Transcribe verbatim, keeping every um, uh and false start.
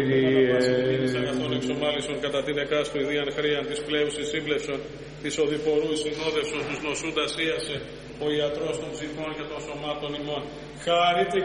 Βασιλίνης αγαθών εξομάλισον κατά την εκάστου ιδίαν χρήαν της πλέουσης σύμπλευσον, της οδηπορού συνόδευσον τους νοσούντας ίασε, ο ιατρός των ψυχών και των σωμάτων ημών. Χάρητε